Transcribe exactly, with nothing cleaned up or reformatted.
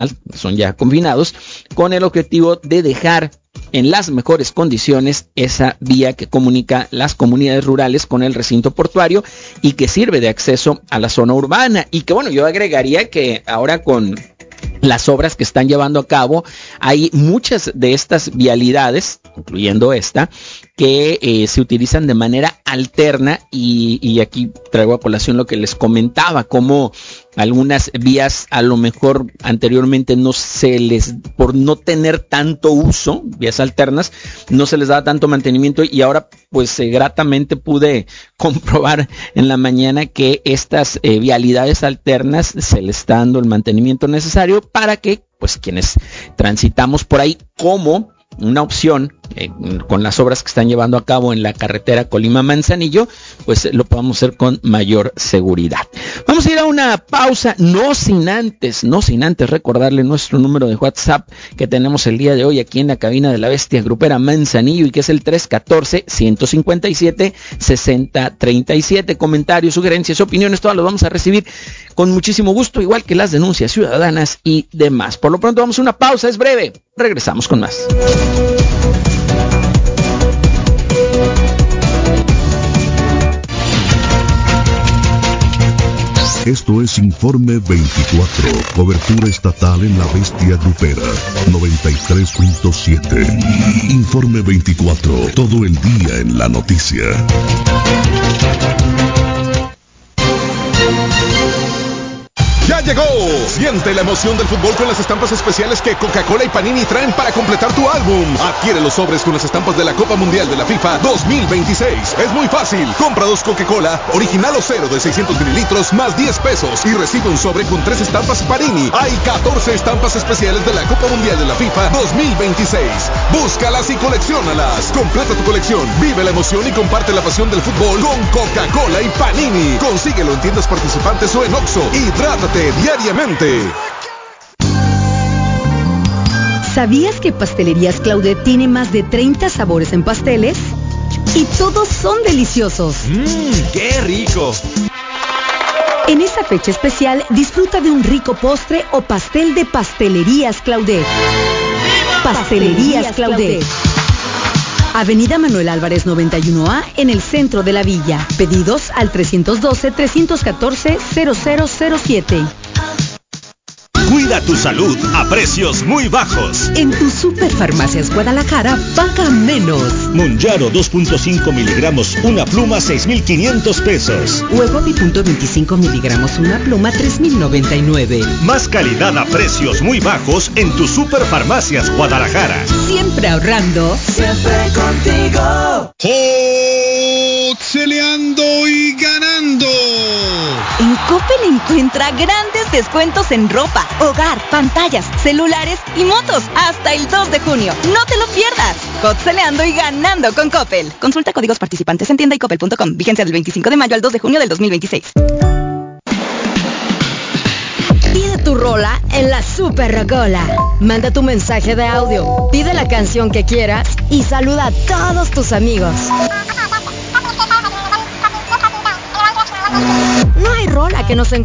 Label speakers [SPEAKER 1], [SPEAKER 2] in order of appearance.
[SPEAKER 1] son ya confinados, con el objetivo de dejar en las mejores condiciones esa vía que comunica las comunidades rurales con el recinto portuario y que sirve de acceso a la zona urbana. Y que bueno, yo agregaría que ahora con las obras que están llevando a cabo, hay muchas de estas vialidades, incluyendo esta, que eh, se utilizan de manera alterna y, y aquí traigo a colación lo que les comentaba, como algunas vías a lo mejor anteriormente no se les, por no tener tanto uso, vías alternas, no se les daba tanto mantenimiento y ahora pues eh, gratamente pude comprobar en la mañana que estas eh, vialidades alternas se les está dando el mantenimiento necesario para que pues quienes transitamos por ahí como una opción eh, con las obras que están llevando a cabo en la carretera Colima-Manzanillo, pues lo podamos hacer con mayor seguridad. Vamos a ir a una pausa, no sin antes, no sin antes recordarle nuestro número de WhatsApp que tenemos el día de hoy aquí en la cabina de la Bestia Grupera Manzanillo y que es el tres uno cuatro, uno cinco siete, seis cero tres siete. Comentarios, sugerencias, opiniones, todas las vamos a recibir con muchísimo gusto, igual que las denuncias ciudadanas y demás. Por lo pronto vamos a una pausa, es breve, regresamos con más.
[SPEAKER 2] Esto es Informe veinticuatro, cobertura estatal en la Bestia Grupera, noventa y tres punto siete. Informe veinticuatro, todo el día en la noticia.
[SPEAKER 3] ¡Ya llegó! Siente la emoción del fútbol con las estampas especiales que Coca-Cola y Panini traen para completar tu álbum. Adquiere los sobres con las estampas de la Copa Mundial de la FIFA dos mil veintiséis. Es muy fácil. Compra dos Coca-Cola, original o cero de seiscientos mililitros, más diez pesos y recibe un sobre con tres estampas Panini. Hay catorce estampas especiales de la Copa Mundial de la FIFA dos mil veintiséis. Búscalas y colecciónalas. Completa tu colección, vive la emoción y comparte la pasión del fútbol con Coca-Cola y Panini. Consíguelo en tiendas participantes o en Oxxo. Hidrátate diariamente.
[SPEAKER 4] ¿Sabías que Pastelerías Claudet tiene más de treinta sabores en pasteles? Y todos son deliciosos.
[SPEAKER 5] ¡Mmm, qué rico!
[SPEAKER 4] En esta fecha especial, disfruta de un rico postre o pastel de Pastelerías Claudet. Pastelerías Claudet. Avenida Manuel Álvarez noventa y uno A en el centro de la villa. Pedidos al tres uno dos, tres uno cuatro, cero cero cero siete.
[SPEAKER 5] Cuida tu salud a precios muy bajos.
[SPEAKER 4] En tu Superfarmacias Guadalajara, paga menos.
[SPEAKER 5] Monjaro dos punto cinco miligramos, una pluma, seis mil quinientos pesos.
[SPEAKER 4] Huevo punto veinticinco miligramos, una pluma, tres mil noventa y nueve.
[SPEAKER 5] Más calidad a precios muy bajos en tu Superfarmacias Guadalajara.
[SPEAKER 4] Siempre ahorrando.
[SPEAKER 6] Siempre contigo.
[SPEAKER 7] Celeando y ganando.
[SPEAKER 8] En Coppel encuentra grandes descuentos en ropa, hogar, pantallas, celulares y motos hasta el dos de junio. No te lo pierdas. Cotzeleando y ganando con Coppel. Consulta códigos participantes en tienda y coppel punto com. Vigencia del veinticinco de mayo al dos de junio del dos mil veintiséis.
[SPEAKER 4] Pide tu rola en la Super Rocola. Manda tu mensaje de audio, pide la canción que quieras y saluda a todos tus amigos. No hay rola que nos